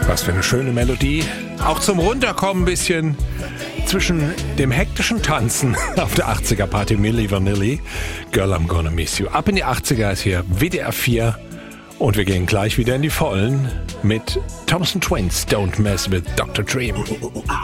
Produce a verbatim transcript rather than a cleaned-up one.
Was für eine schöne Melodie. Auch zum Runterkommen ein bisschen zwischen dem hektischen Tanzen auf der achtziger Party. Milli Vanilli, Girl I'm Gonna Miss You. Ab in die achtziger ist hier W D R vier und wir gehen gleich wieder in die Vollen mit Thompson Twins, Don't Mess with Doktor Dream.